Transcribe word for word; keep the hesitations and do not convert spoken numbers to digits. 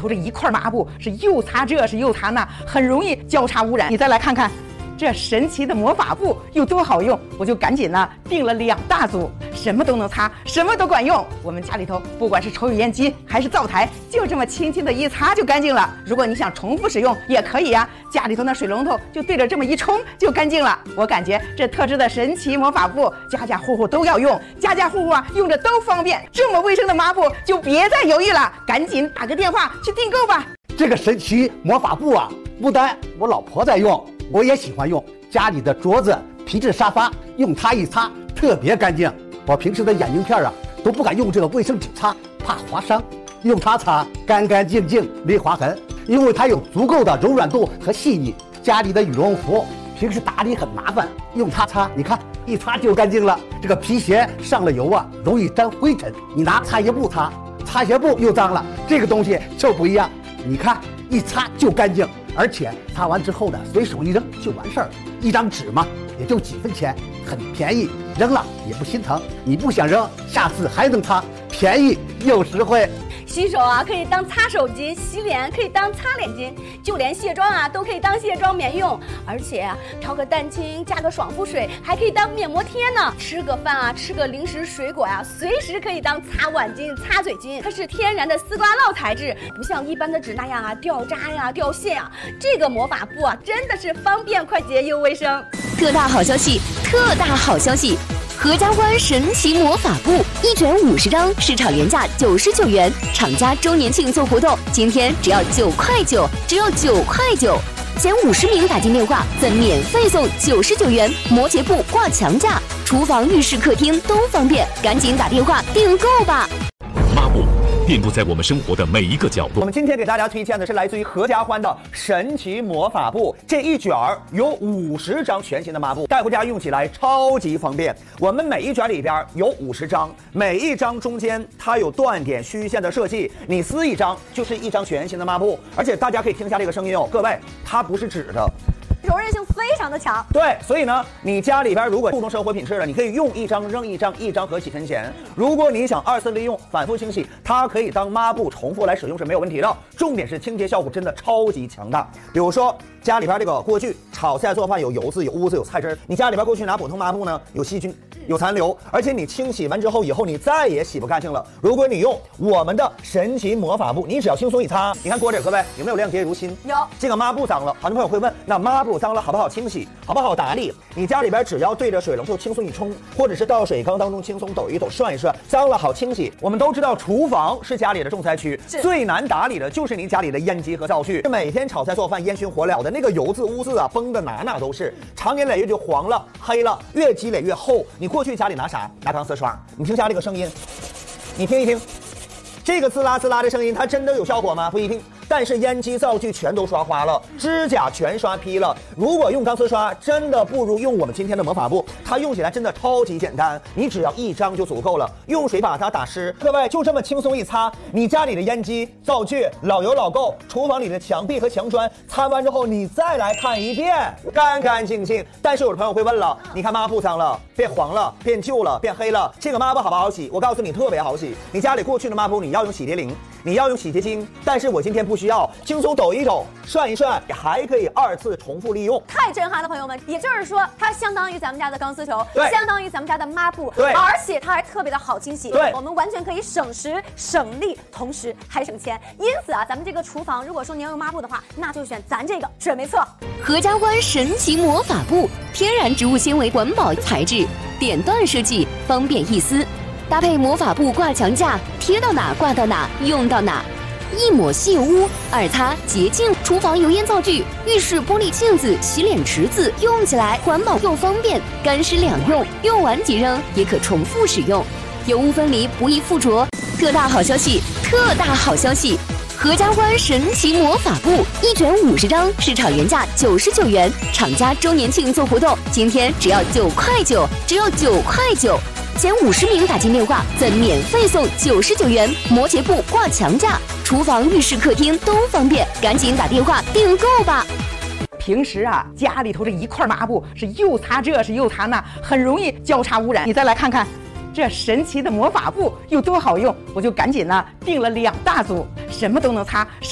头这一块抹布是又擦这是又擦那，很容易交叉污染。你再来看看这神奇的魔法布有多好用，我就赶紧呢订了两大组，什么都能擦，什么都管用。我们家里头不管是抽油烟机还是灶台，就这么轻轻的一擦就干净了。如果你想重复使用也可以呀，家里头那水龙头就对着这么一冲就干净了。我感觉这特制的神奇魔法布家家户户都要用，家家户户啊用着都方便。这么卫生的抹布就别再犹豫了，赶紧打个电话去订购吧。 这个神奇魔法布啊，不但我老婆在用，我也喜欢用。家里的桌子、皮质沙发，用它一擦特别干净。我平时的眼镜片啊，都不敢用这个卫生纸擦，怕划伤。用它擦干干净净，没划痕，因为它有足够的柔软度和细腻。家里的羽绒服平时打理很麻烦，用它擦，你看一擦就干净了。这个皮鞋上了油啊，容易沾灰尘，你拿擦鞋布擦，擦鞋布又脏了。这个东西就不一样，你看一擦就干净。而且擦完之后呢，随手一扔就完事儿，一张纸嘛，也就几分钱，很便宜，扔了也不心疼。你不想扔，下次还能擦，便宜又实惠。 洗手啊，可以当擦手巾；洗脸可以当擦脸巾；就连卸妆啊，都可以当卸妆棉用。而且啊，调个蛋清，加个爽肤水，还可以当面膜贴呢。吃个饭啊，吃个零食水果呀、啊，随时可以当擦碗巾、擦嘴巾。它是天然的丝瓜酪材质，不像一般的纸那样啊掉渣呀、掉屑呀。这个魔法布啊，真的是方便、快捷又卫生。 特大好消息！特大好消息！合家欢神奇魔法布一卷五十张，市场原价九十九元，厂家周年庆做活动，今天只要九块九，只要九块九，前五十名打进电话，赠免费送九十九元摩羯布挂墙架，厨房、浴室、客厅都方便，赶紧打电话订购吧！ 抹布遍布在我们生活的每一个角落。 我们今天给大家推荐的是来自于合家欢的神奇魔法布，这一卷儿有五十张全新的抹布，带回家用起来超级方便。我们每一卷里边有五十张，每一张中间它有断点虚线的设计，你撕一张就是一张全新的抹布。而且大家可以听一下这个声音哦，各位，它不是纸的。 柔韧性非常的强， 对，所以呢，你家里边如果注重生活品质的，你可以用一张扔一张，一张合几分钱。如果你想二次利用、反复清洗，它可以当抹布重复来使用是没有问题的。重点是清洁效果真的超级强大。比如说家里边这个锅具炒菜做饭有油渍、有污渍、有菜汁，你家里边过去拿普通抹布呢，有细菌、有残留，而且你清洗完之后以后你再也洗不干净了。如果你用我们的神奇魔法布，你只要轻松一擦，你看锅底各位有没有亮洁如新？ 有。 这个抹布脏了，很多朋友会问，那抹布脏了好不好清洗，好不好打理？你家里边只要对着水龙头轻松一冲，或者是到水缸当中轻松抖一抖、涮一涮，脏了好清洗。我们都知道厨房是家里的重灾区，最难打理的就是你家里的烟机和灶具，每天炒菜做饭烟熏火燎的那个油渍污渍啊，崩的哪哪都是，长年累月就黄了、黑了，越积累越厚。你过去家里拿啥？拿钢丝刷。你听下这个声音，你听一听，这个滋啦滋啦的声音，它真的有效果吗？不一定。但是烟机灶具全都刷花了，指甲全刷劈了。如果用钢丝刷，真的不如用我们今天的魔法布，它用起来真的超级简单，你只要一张就足够了，用水把它打湿。各位就这么轻松一擦，你家里的烟机、灶具老油老垢，厨房里的墙壁和墙砖，擦完之后你再来看一遍，干干净净。但是有的朋友会问了，你看抹布脏了，变黄了，变旧了，变黑了，这个抹布好不好洗？我告诉你，特别好洗。你家里过去的抹布，你要用洗涤灵，你要用洗洁精，但是我今天不需要，轻松抖一抖，涮一涮，还可以二次重复利用， 太震撼了，朋友们！也就是说，它相当于咱们家的钢丝球， 对， 相当于咱们家的抹布， 对， 而且它还特别的好清洗， 对， 我们完全可以省时省力，同时还省钱。因此啊，咱们这个厨房，如果说你要用抹布的话，那就选咱这个，准没错。 合家欢神奇魔法布，天然植物纤维环保材质，点段设计，方便易撕，搭配魔法布挂墙架，贴到哪挂到哪，用到哪。一抹吸油污，二擦洁净，厨房油烟灶具、浴室玻璃镜子、洗脸池子，用起来环保又方便，干湿两用，用完即扔，也可重复使用，油污分离，不易附着。特大好消息！特大好消息！合家欢神奇魔法布一卷五十张，市场原价九十九元，厂家周年庆做活动，今天只要九块九，只要九块九。前五十名打进电话，赠免费送九十九元摩羯布挂墙架，厨房、浴室、客厅都方便，赶紧打电话订购吧。 平时啊，家里头这一块抹布是又擦这是又擦那，很容易交叉污染。你再来看看这神奇的魔法布有多好用，我就赶紧呢订了两大组，什么都能擦。